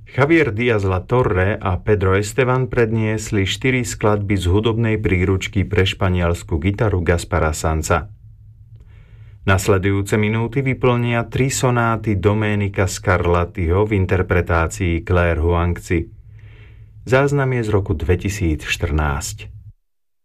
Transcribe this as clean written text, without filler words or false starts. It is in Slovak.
Javier Díaz-La Torre a Pedro Esteban predniesli 4 skladby z hudobnej príručky pre španielsku gitaru Gaspara Sanza. Nasledujúce minúty vyplnia 3 sonáty Domenica Scarlattiho v interpretácii Claire Huangzi. Záznam je z roku 2014.